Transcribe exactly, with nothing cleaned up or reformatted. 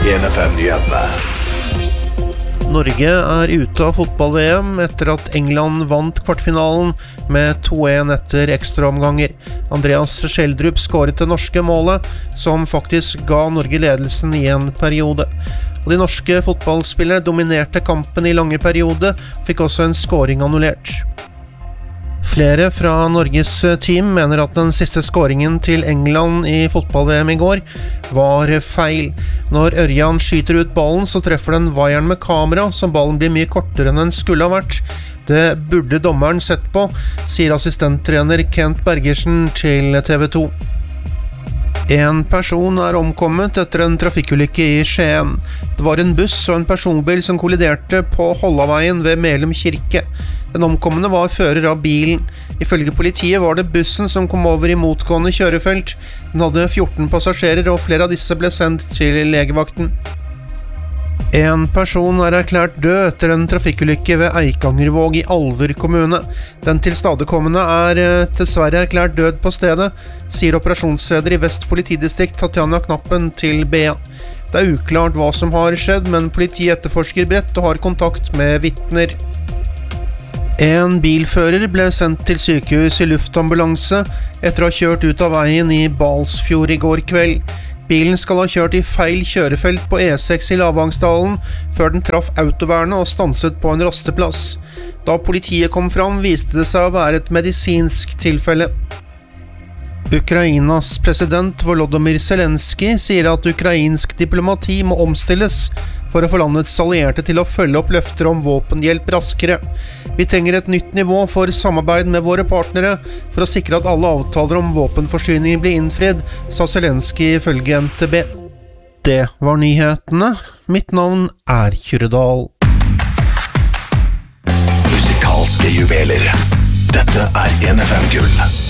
en F M-nyhetene. Norge er ute av fotball-V M etter at England vant kvartfinalen med to en etter ekstraomganger. Andreas Schjelderup skåret det norske målet, som faktisk ga Norge ledelsen i en periode. Og de norske fotballspillere dominerte kampen i lange periode, fikk også en skåring annullert. Flere fra Norges team mener at den siste skåringen til England i fotball-V M i går var feil. Når Ørjan skyter ut ballen, så treffer den vaieren med kamera, så ballen blir mye kortere enn den skulle ha vært. Det burde dommeren sett på, sier assistenttrener Kent Bergersen til T V to. En person er omkommet etter en trafikkulykke i Skien. Det var en buss og en personbil som kolliderte på Hollaveien ved Melum kirke. Den omkomne var fører av bilen. Ifølge politiet var det bussen som kom over i motgående kjørefelt. Den hadde fjorten passasjerer, og flere av disse ble sendt til legevakten. En person er erklært død etter en trafikkulykke ved Eikangervåg i Alver kommune. Den tilstadekommende er dessverre erklært død på stedet, sier operasjonsleder i Vest politidistrikt Tatjana Knappen til B A. Det er uklart hva som har skjedd, men politiet etterforsker bredt og har kontakt med vitner. En bilfører ble sendt til sykehus i luftambulanse etter å ha kjørt ut av veien i Balsfjord i går kveld. Bilen skal ha kjørt i feil kjørefelt på E seks i Lavangsdalen før den traff autovernet og stanset på en rasteplass. Da politiet kom fram, viste det seg å være et medisinsk tilfelle. Ukrainas president Volodymyr Zelensky sier at ukrainsk diplomati må omstilles for å få landets allierte til å følge opp løfter om våpenhjelp raskere. Vi trenger et nytt nivå for samarbeid med våre partnere for å sikre at alle avtaler om våpenforsyning blir innfridd, sa Zelensky ifølge N T B. Det var nyhetene. Mitt navn er Kyrredal. Musikalske juveler. Dette er en F M-gull.